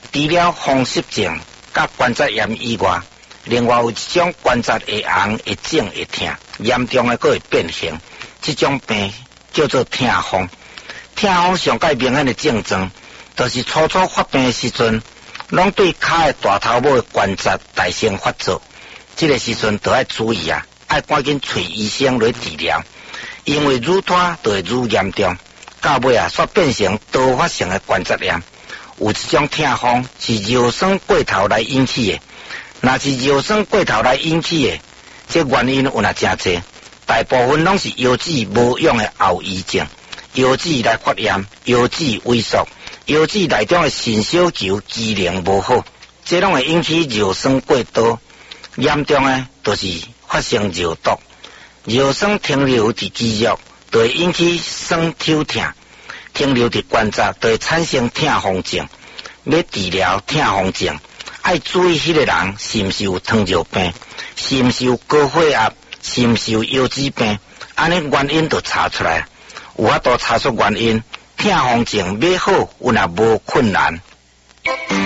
除了风湿症甲关节炎以外，另外有一种关节会红、会肿、会痛，严重的佫会变形。这种病叫做痛风。痛风上界明显的症状，就是初发病的时阵，拢对骹的大头尾关节大声发作。这个时阵就要注意啊，要赶紧找医生来治疗，因为愈拖就会愈严重，到尾啊煞变成多发性的关节炎。有一种痛风是尿酸过头来引起的，若是尿酸过头来引起的，这原因有哪真多，大部分拢是腰子无用的后遗症，腰子来发炎，腰子萎缩，腰子内中的肾小球机能无好，这拢会引起尿酸过多，严重的就是发生尿毒，尿酸停留伫肌肉，就会引起酸抽痛。停留伫关节就会产生痛风症。要治疗痛风症，要注意迄个人是毋是有糖尿病，是毋是有高血压，是毋是有腰子病，安尼原因就查出来，有法度查出原因。痛风症要好有若无困难。